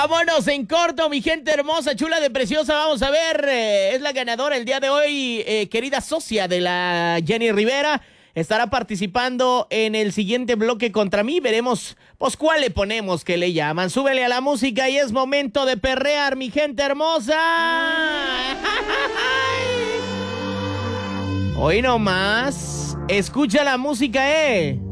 Vámonos en corto, mi gente hermosa, chula de preciosa. Vamos a ver, es la ganadora el día de hoy, querida socia de la Jenny Rivera. Estará participando en el siguiente bloque contra mí. Veremos, pues, cuál le ponemos que le llaman. Súbele a la música y es momento de perrear, mi gente hermosa. Hoy nomás, escucha la música,